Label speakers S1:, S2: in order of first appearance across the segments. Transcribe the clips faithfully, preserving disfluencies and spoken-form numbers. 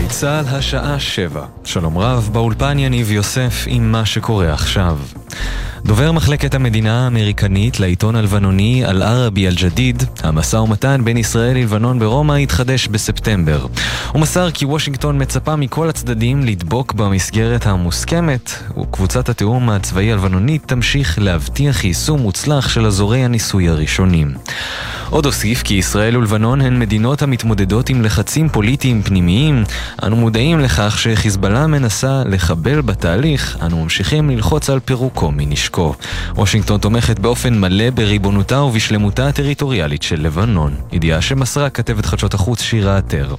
S1: גלי צהל השעה שבע. שלום רב, באולפן יניב יוסף עם מה שקורה עכשיו. דובר מחלקת המדינה האמריקנית לעיתון הלבנוני אל-ערבי אל-ג'דיד, המשא ומתן בין ישראל ללבנון ברומא התחדש בספטמבר. הוא מסר כי וושינגטון מצפה מכל הצדדים לדבוק במסגרת המוסכמת, וקבוצת התיאום הצבאי הלבנונית תמשיך להבטיח יישום מוצלח של אזורי הניסוי הראשונים. עוד הוסיף כי ישראל ולבנון הן מדינות המתמודדות עם לחצים פוליטיים פנימיים. אנו מודעים לכך שחיזבאללה מנסה לחבל בתהליך, אנו ממשיכים ללחוץ על פירוקו מנשקו. וושינגטון תומכת באופן מלא בריבונותה ובשלמותה הטריטוריאלית של לבנון. ידיעה שמסרה כתבת חדשות החוץ שירה עטר.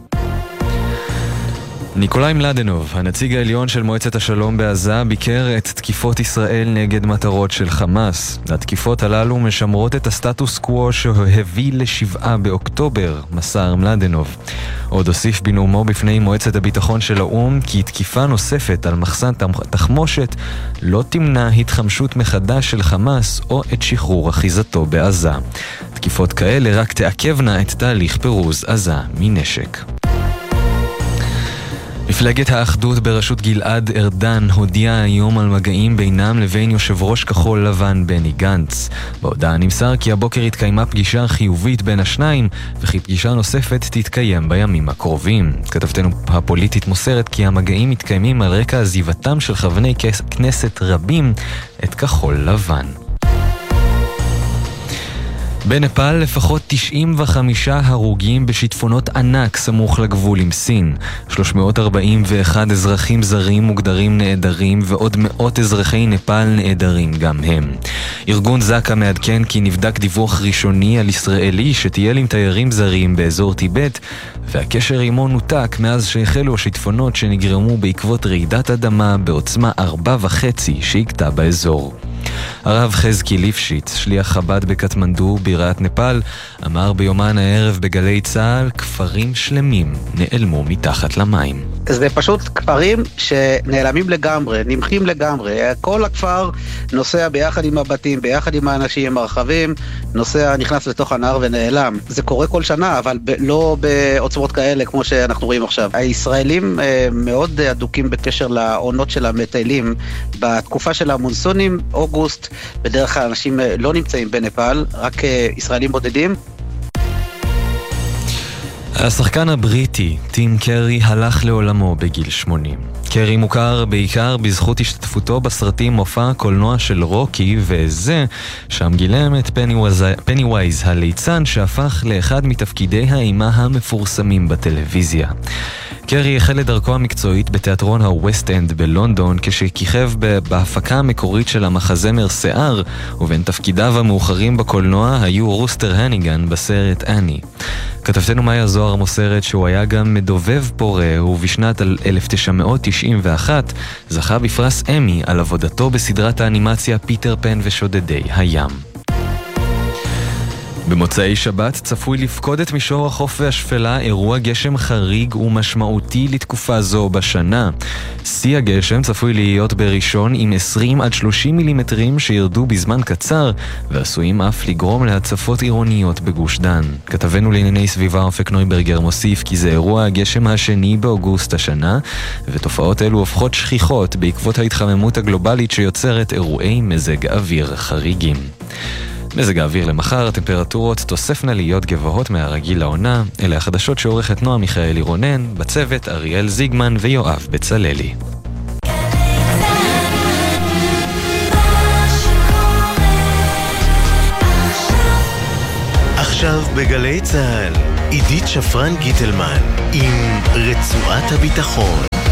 S1: ניקולאי מלדנוב, הנציג העליון של מועצת השלום בעזה, ביקר את תקיפות ישראל נגד מטרות של חמאס. התקיפות הללו משמרות את הסטטוס קוו שהביא לשבעה באוקטובר, מסר מלדנוב. עוד הוסיף בנאומו בפני מועצת הביטחון של האו"ם כי תקיפה נוספת על מחסן תחמושת לא תמנע התחמשות מחדש של חמאס או את שחרור אחיזתו בעזה. תקיפות כאלה רק תעכבנה את תהליך פירוז עזה מנשק. מפלגת האחדות בראשות גלעד ארדן הודיעה היום על מגעים בינם לבין יושב ראש כחול לבן בני גנץ. בהודעה נמסר כי הבוקר התקיימה פגישה חיובית בין השניים, וכי פגישה נוספת תתקיים בימים הקרובים. כתבתנו הפוליטית מוסרת כי המגעים מתקיימים על רקע עזיבתם של חברי כנסת רבים את כחול לבן. בנפאל לפחות תשעים וחמישה הרוגים בשיטפונות ענק סמוך לגבול עם סין. שלוש מאות ארבעים ואחד אזרחים זרים מוגדרים נעדרים ועוד מאות אזרחי נפאל נעדרים גם הם. ארגון זקה מעדכן כי נבדק דיווח ראשוני על ישראלי שטייל עם תיירים זרים באזור טיבט, והקשר עמו נותק מאז שהחלו השיטפונות שנגרמו בעקבות רעידת אדמה בעוצמה ארבע וחצי שהקטה באזור. הרב חזקי ליפשיץ, שליח חב"ד בקטמנדו בירת נפאל, אמר ביומן הערב בגלי צהל, כפרים שלמים נעלמו מתחת למים.
S2: זה פשוט כפרים שנעלמים לגמרי, נמחים לגמרי. כל הכפר נוסע ביחד עם הבתים, ביחד עם האנשים, עם הרכבים, נוסע, נכנס לתוך הנהר ונעלם. זה קורה כל שנה, אבל ב- לא בעוצמות כאלה כמו שאנחנו רואים עכשיו. הישראלים אה, מאוד אדוקים בקשר לעונות של המטיילים. בתקופה של המונסונים, אוגוסט, בדרך כלל אנשים לא נמצאים בנפאל, רק אה, ישראלים בודדים.
S1: השחקן הבריטי, טים קרי, הלך לעולמו בגיל שמונים. קרי מוכר בעיקר בזכות השתתפותו בסרטים מופע הקולנוע של רוקי וזה, שם גילם את פניווייז הליצן שהפך לאחד מתפקידי האימה המפורסמים בטלוויזיה. קרי החל לדרכו המקצועית בתיאטרון הווסט אנד בלונדון כשכיכב בהפקה המקורית של המחזמר שיער, ובין תפקידיו המאוחרים בקולנוע היו רוסטר הניגן בסרט אני. כתבתנו מאיה זוהר מוסרת שהוא היה גם מדובב פורה, ובשנת אלף תשע מאות תשעים ואחת זכה בפרס אמי על עבודתו בסדרת האנימציה פיטר פן ושודדי הים. במוצאי שבת צפוי לפקוד את מישור החוף והשפלה אירוע גשם חריג ומשמעותי לתקופה זו בשנה. שיא הגשם צפוי להיות בראשון עם עשרים עד שלושים מילימטרים שירדו בזמן קצר, ועשויים אף לגרום להצפות עירוניות בגוש דן. כתבנו לענייני סביבה אופק נויברגר מוסיף כי זה אירוע הגשם השני באוגוסט השנה, ותופעות אלו הופכות שכיחות בעקבות ההתחממות הגלובלית שיוצרת אירועי מזג אוויר חריגים. מזג האוויר למחר, הטמפרטורות תוספנה להיות גבוהות מהרגיל לעונה. אלה החדשות שעורכת נועה מיכאלי רונן, בצוות אריאל זיגמן ויואב בצללי.
S3: עכשיו בגלי צהל, עידית שפרן גיטלמן עם רצועת הביטחון.